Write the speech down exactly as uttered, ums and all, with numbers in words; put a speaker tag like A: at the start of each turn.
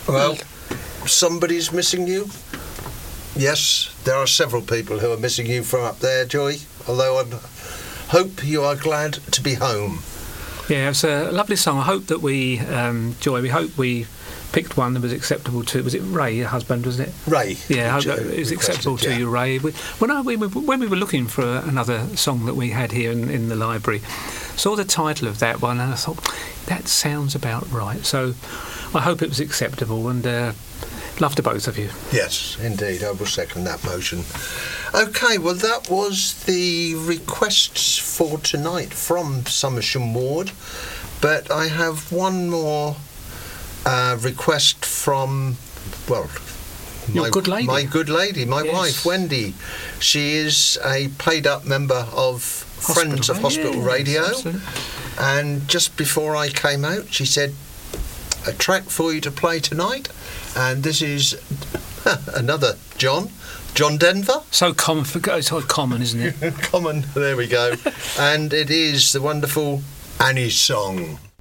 A: Well, somebody's missing you. Yes, there are several people who are missing you from up there, Joy, although I hope you are glad to be home.
B: Yeah, it's a lovely song. I hope that we, um, Joy, we hope we picked one that was acceptable to, was it Ray, your husband, wasn't it?
A: Ray.
B: Yeah, I hope that it was acceptable to
A: yeah.
B: you, Ray. We, when, I, we, when we were looking for another song that we had here in, in the library, saw the title of that one and I thought, that sounds about right. So I hope it was acceptable, and uh, love to both of you.
A: Yes, indeed, I will second that motion. OK, well, that was the requests for tonight from Somersham Ward, but I have one more uh, request from, well,
B: Your
A: my
B: good lady.
A: my good lady, my
B: Yes.
A: wife, Wendy. She is a paid-up member of
B: Hospital
A: Friends of
B: Radio,
A: Hospital
B: yes,
A: Radio,
B: absolutely.
A: and just before I came out, she said, a track for you to play tonight, and this is another John, John Denver.
B: So common, for, so common, isn't it?
A: Common, there we go. And it is the wonderful Annie's Song.